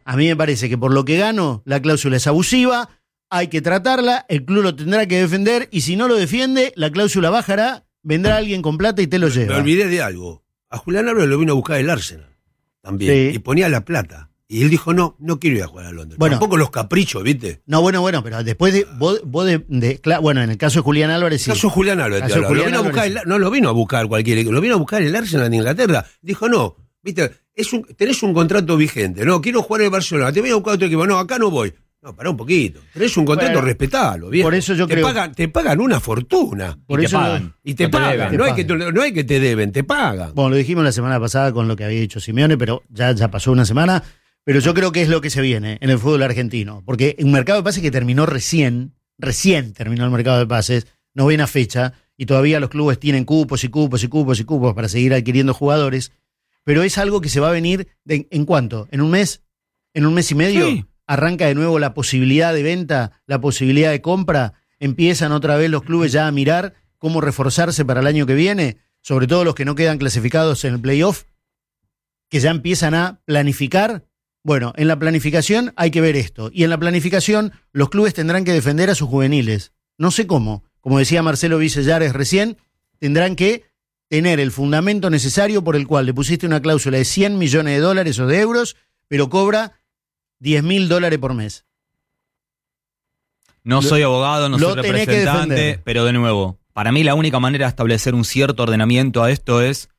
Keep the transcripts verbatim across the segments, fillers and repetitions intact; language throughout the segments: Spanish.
A mí me parece que por lo que gano, la cláusula es abusiva, hay que tratarla, el club lo tendrá que defender y si no lo defiende, la cláusula bajará, vendrá alguien con plata y te lo lleva. Me olvidé de algo. A Julián Álvarez lo vino a buscar el Arsenal también Sí. y ponía la plata. Y él dijo, no, no quiero ir a jugar a Londres. Bueno. Tampoco los caprichos, ¿viste? No, bueno, bueno, pero después de, vos, vos de, de- cla- bueno, en el caso de Julián Álvarez sí. El caso Julián Álvarez, Caso te hablo. Julián Lo vino a buscar Álvarez, el- no lo vino a buscar cualquier equipo, lo vino a buscar el Arsenal de Inglaterra. Dijo, no, viste, es un, tenés un contrato vigente, no, quiero jugar en el Barcelona, te voy a buscar otro equipo, no, acá no voy. No, pará un poquito, tenés un contrato, Bueno, respetalo, viejo. por eso yo te creo- Pagan, te pagan una fortuna. Por y eso te pagan. Y te No te pagan, deben. no, Te hay que, pagan. no hay que te deben, te pagan. Bueno, lo dijimos la semana pasada con lo que había dicho Simeone, pero ya, ya pasó una semana. Pero yo creo que es lo que se viene en el fútbol argentino. Porque un mercado de pases que terminó recién, recién terminó el mercado de pases, no ven a fecha, y todavía los clubes tienen cupos y cupos y cupos y cupos para seguir adquiriendo jugadores. Pero es algo que se va a venir, de, ¿en cuánto? ¿En un mes? ¿En un mes y medio? Sí. Arranca de nuevo la posibilidad de venta, la posibilidad de compra. Empiezan otra vez los clubes ya a mirar cómo reforzarse para el año que viene, sobre todo los que no quedan clasificados en el playoff, que ya empiezan a planificar. Bueno, en la planificación hay que ver esto. Y en la planificación los clubes tendrán que defender a sus juveniles. No sé cómo. Como decía Marcelo Vicellares recién, tendrán que tener el fundamento necesario por el cual le pusiste una cláusula de cien millones de dólares o de euros, pero cobra diez mil dólares por mes. No Lo- soy abogado, no lo soy tenés que representante, defender. pero de nuevo, para mí la única manera de establecer un cierto ordenamiento a esto es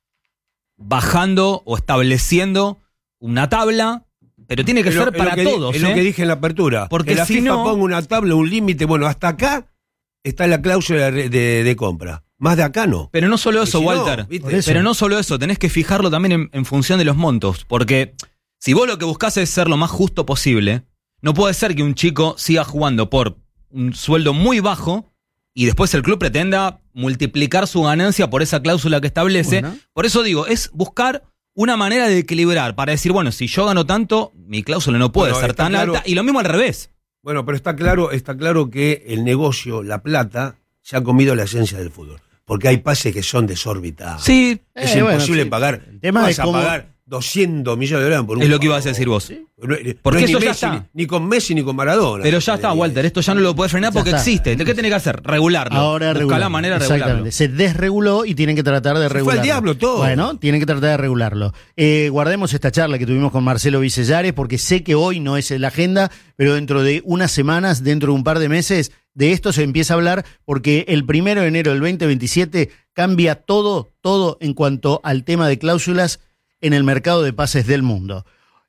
bajando o estableciendo una tabla, pero tiene que Es lo- ser es lo para que di- todos. Es lo ¿eh? que dije en la apertura. Porque que la si FIFA no- ponga una tabla, un límite. Bueno, hasta acá está la cláusula de, de- de compra. Más de acá no. Pero no solo Y eso, si no, Walter. ¿viste? Por eso. Pero no solo eso, tenés que fijarlo también en, en función de los montos. Porque si vos lo que buscás es ser lo más justo posible, no puede ser que un chico siga jugando por un sueldo muy bajo y después el club pretenda multiplicar su ganancia por esa cláusula que establece. Bueno. Por eso digo, es buscar una manera de equilibrar para decir, bueno, si yo gano tanto, mi cláusula no puede Bueno, ser está tan claro. alta. Y lo mismo al revés. Bueno, pero está claro, está claro que el negocio, la plata, se ha comido la esencia del fútbol. Porque hay pases que son desorbitados. Sí, Es Eh, bueno, imposible sí. pagar. El tema vas es a cómo- pagar doscientos millones de dólares por un es lo que jugador. ibas a decir vos. No, es- Porque no es eso ni ya Messi, está. Ni, ni con Messi ni con Maradona. Pero ya está, Walter, esto ya no lo puedes frenar Ya porque está. existe. ¿De qué tenés que hacer? Regularlo. Ahora Buscá regularlo. la manera de regularlo. Exactamente. Se desreguló y tienen que tratar de Se fue regularlo. al diablo todo. Bueno, tienen que tratar de regularlo. Eh, guardemos esta charla que tuvimos con Marcelo Vicellares porque sé que hoy no es la agenda, pero dentro de unas semanas, dentro de un par de meses, de esto se empieza a hablar porque el primero de enero del veinte veintisiete cambia todo, todo en cuanto al tema de cláusulas en el mercado de pases del mundo.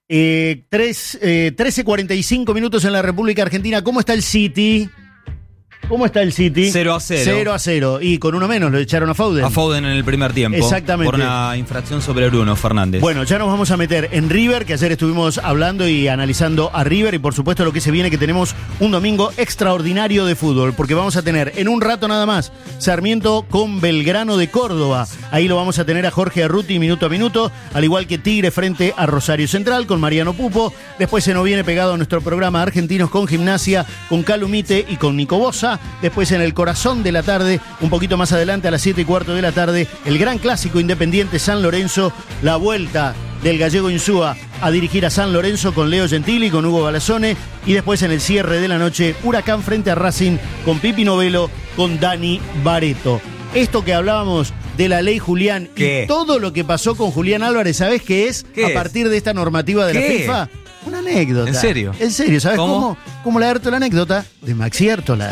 Eh, tres, eh, trece cuarenta y cinco minutos en la República Argentina. ¿Cómo está el City? ¿Cómo está el City? cero a cero. cero a cero. Y con uno menos lo echaron a Foden. A Foden en el primer tiempo. Exactamente. Por una infracción sobre Bruno Fernández. Bueno, ya nos vamos a meter en River, que ayer estuvimos hablando y analizando a River, y por supuesto lo que se viene, que tenemos un domingo extraordinario de fútbol, porque vamos a tener en un rato nada más Sarmiento con Belgrano de Córdoba. Ahí lo vamos a tener a Jorge Arruti minuto a minuto, al igual que Tigre frente a Rosario Central con Mariano Pupo. Después se nos viene pegado a nuestro programa Argentinos con Gimnasia, con Calumite y con Nico Bosa. Después en el corazón de la tarde, un poquito más adelante a las siete y cuarto de la tarde, el gran clásico Independiente San Lorenzo, la vuelta del gallego Insúa a dirigir a San Lorenzo con Leo Gentili, con Hugo Balazone, y después en el cierre de la noche, Huracán frente a Racing con Pipi Novelo, con Dani Bareto. Esto que hablábamos de la ley Julián ¿Qué? y todo lo que pasó con Julián Álvarez, ¿sabés qué es? ¿Qué a es? partir de esta normativa de la ¿Qué? FIFA. Una anécdota. ¿En serio? En serio, ¿sabes ¿Cómo? cómo? ¿Cómo la la anécdota? De Maxi Ertola.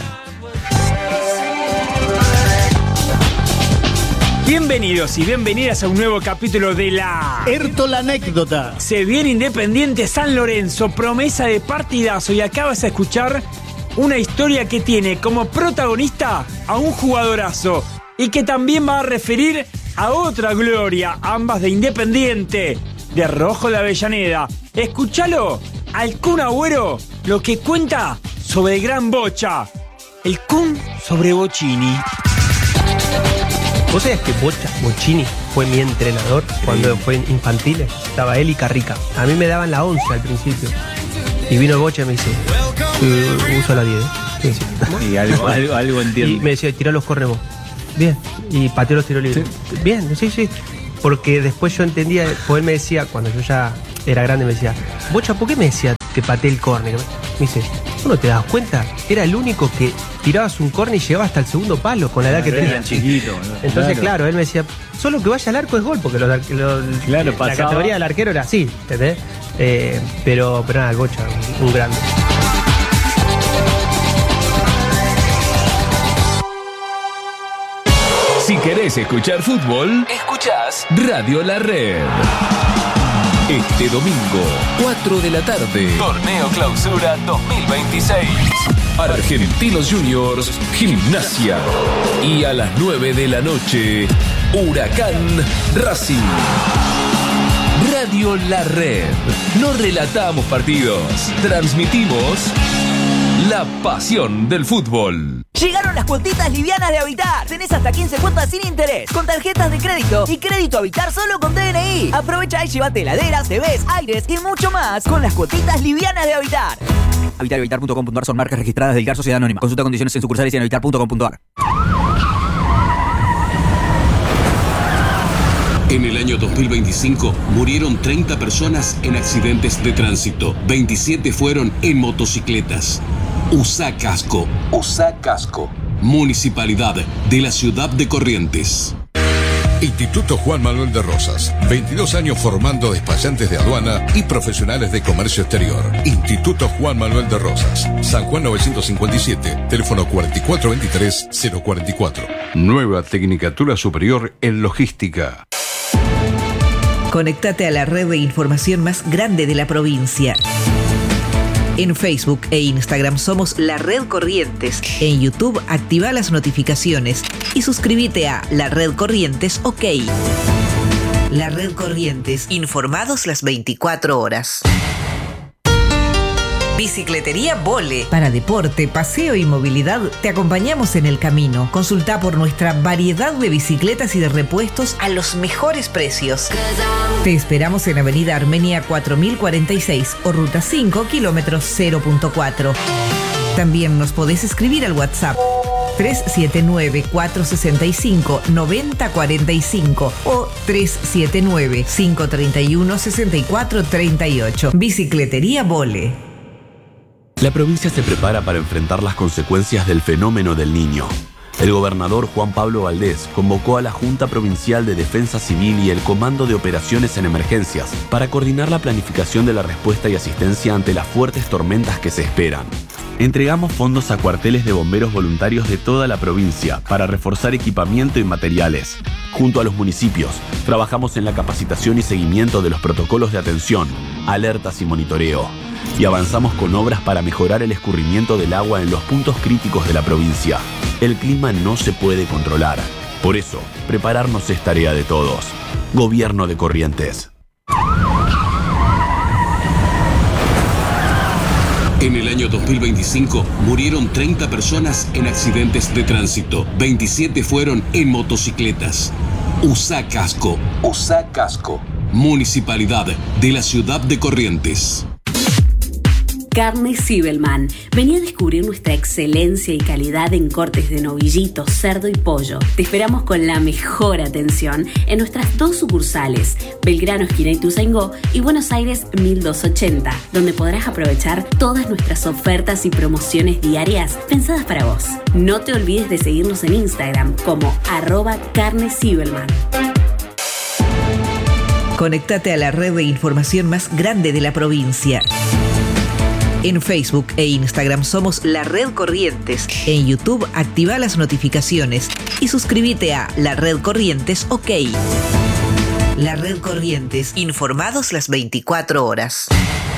Bienvenidos y bienvenidas a un nuevo capítulo de la... Ertola anécdota. Se viene Independiente San Lorenzo, promesa de partidazo, y acabas de escuchar una historia que tiene como protagonista a un jugadorazo y que también va a referir a otra gloria, ambas de Independiente, de Rojo de Avellaneda. Escúchalo, al Kun Agüero, lo que cuenta sobre el gran Bocha, el Kun sobre Bocini. ¿Vos sabés que Bocha, Bocini fue mi entrenador cuando fue en infantiles? Estaba él y Carrica. A mí me daban la once al principio. Y vino Bocha y me dice, "Uh, uso la diez. Sí, sí. Y algo, algo, algo Y entiendo. me decía, tirá los corners vos. Bien. Y pateó los tiros libres. Bien, sí, sí. Porque después yo entendía, pues él me decía, cuando yo ya era grande, me decía, Bocha, ¿por qué me decía que pateé el córner. Me dice, ¿tú no te das cuenta? Era el único que tirabas un córner y llegaba hasta el segundo palo con la edad que tenía. chiquito. Entonces, claro. claro, él me decía, solo que vaya al arco es gol, porque los, arque- los, Claro, la pasaba. categoría del arquero era así, ¿entendés? Eh, pero, pero nada, el Bocha, un, un grande. Si querés escuchar fútbol, escuchás Radio La Red. Este domingo, cuatro de la tarde, Torneo Clausura dos mil veintiséis. Argentinos Juniors, Gimnasia. Y a las nueve de la noche, Huracán Racing. Radio La Red. No relatamos partidos, transmitimos la pasión del fútbol. Llegaron las cuotitas livianas de Habitar. Tenés hasta quince cuotas sin interés, con tarjetas de crédito y crédito Habitar solo con D N I. Aprovecha y llévate heladeras, T Vs, aires y mucho más con las cuotitas livianas de Habitar. Habitar y habitar punto com punto a r son marcas registradas del G A R Sociedad Anónima. Consulta condiciones en sucursales y en habitar punto com punto a r. En el año dos mil veinticinco murieron treinta personas en accidentes de tránsito. veintisiete fueron en motocicletas. Usá casco. Usá casco. Municipalidad de la Ciudad de Corrientes. Instituto Juan Manuel de Rosas. veintidós años formando despachantes de aduana y profesionales de comercio exterior. Instituto Juan Manuel de Rosas. San Juan novecientos cincuenta y siete. Teléfono cuatro cuatro dos tres cero cuatro cuatro. Nueva Tecnicatura Superior en Logística. Conectate a la red de información más grande de la provincia. En Facebook e Instagram somos La Red Corrientes. En YouTube activa las notificaciones y suscríbete a La Red Corrientes OK. La Red Corrientes, informados las veinticuatro horas. Bicicletería Vole. Para deporte, paseo y movilidad, te acompañamos en el camino. Consulta por nuestra variedad de bicicletas y de repuestos a los mejores precios. Te esperamos en Avenida Armenia cuatro mil cuarenta y seis o Ruta cinco, kilómetros cero punto cuatro. También nos podés escribir al WhatsApp tres siete nueve, cuatro seis cinco, nueve cero cuatro cinco o tres siete nueve, cinco tres uno, seis cuatro tres ocho. Bicicletería Vole. La provincia se prepara para enfrentar las consecuencias del fenómeno del Niño. El gobernador Juan Pablo Valdés convocó a la Junta Provincial de Defensa Civil y el Comando de Operaciones en Emergencias para coordinar la planificación de la respuesta y asistencia ante las fuertes tormentas que se esperan. Entregamos fondos a cuarteles de bomberos voluntarios de toda la provincia para reforzar equipamiento y materiales. Junto a los municipios, trabajamos en la capacitación y seguimiento de los protocolos de atención, alertas y monitoreo. Y avanzamos con obras para mejorar el escurrimiento del agua en los puntos críticos de la provincia. El clima no se puede controlar. Por eso, prepararnos es tarea de todos. Gobierno de Corrientes. En el año dos mil veinticinco murieron treinta personas en accidentes de tránsito. veintisiete fueron en motocicletas. Usá casco. Usá casco. Municipalidad de la Ciudad de Corrientes. Carne Zibelman. Vení a descubrir nuestra excelencia y calidad en cortes de novillito, cerdo y pollo. Te esperamos con la mejor atención en nuestras dos sucursales, Belgrano, esquina Ituzaingó, y Buenos Aires mil doscientos ochenta, donde podrás aprovechar todas nuestras ofertas y promociones diarias pensadas para vos. No te olvides de seguirnos en Instagram como arroba carne Zibelman. Conectate a la red de información más grande de la provincia. En Facebook e Instagram somos La Red Corrientes. En YouTube activa las notificaciones y suscríbete a La Red Corrientes OK. La Red Corrientes, informados las veinticuatro horas.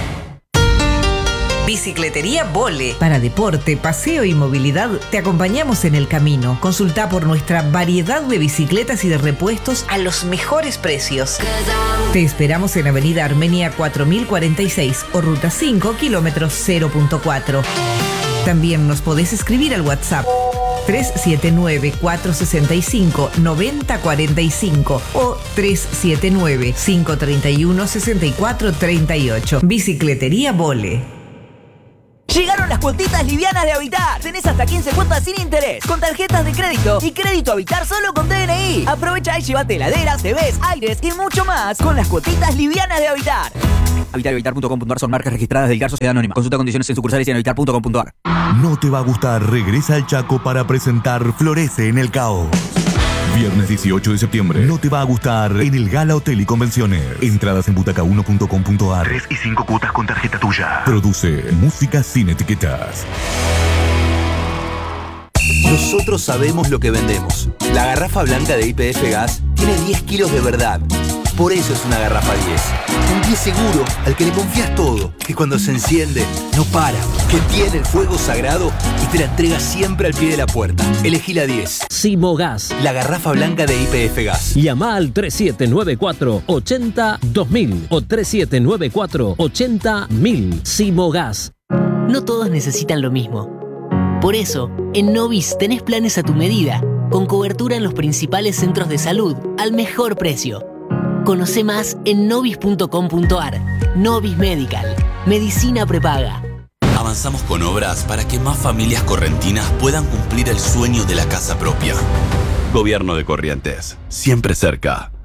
Bicicletería Vole. Para deporte, paseo y movilidad, te acompañamos en el camino. Consulta por nuestra variedad de bicicletas y de repuestos a los mejores precios. Te esperamos en Avenida Armenia cuatro mil cuarenta y seis o Ruta cinco, kilómetros cero punto cuatro. También nos podés escribir al WhatsApp tres siete nueve, cuatro seis cinco, nueve cero cuatro cinco o tres siete nueve, cinco tres uno, seis cuatro tres ocho. Bicicletería Vole. Llegaron las cuotitas livianas de Habitar. Tenés hasta quince cuotas sin interés, con tarjetas de crédito y crédito Habitar solo con D N I. Aprovecha y llévate heladeras, T Vs, aires y mucho más con las cuotitas livianas de Habitar. Habitar y habitar punto com punto ar son marcas registradas del Garzo Sociedad Anónima. Consulta condiciones en sucursales y en habitar punto com punto ar. No te va a gustar, regresa al Chaco para presentar Florece en el Caos. Viernes dieciocho de septiembre. No te va a gustar en el Gala Hotel y Convenciones. Entradas en butaca uno punto com punto ar. Tres y cinco cuotas con tarjeta tuya. Produce Música sin etiquetas. Nosotros sabemos lo que vendemos. La garrafa blanca de Y P F Gas tiene diez kilos de verdad. Por eso es una garrafa diez. Un diez seguro al que le confías todo. Que cuando se enciende, no para. Que tiene el fuego sagrado y te la entrega siempre al pie de la puerta. Elegí la diez. Simogas. La garrafa blanca de Y P F Gas. Llama al tres siete nueve cuatro, ocho cero, dos mil o tres siete nueve cuatro, ocho cero, mil. Simogas. No todos necesitan lo mismo. Por eso, en Novis tenés planes a tu medida, con cobertura en los principales centros de salud, al mejor precio. Conoce más en novis punto com punto ar. Novis Medical. Medicina prepaga. Avanzamos con obras para que más familias correntinas puedan cumplir el sueño de la casa propia. Gobierno de Corrientes. Siempre cerca.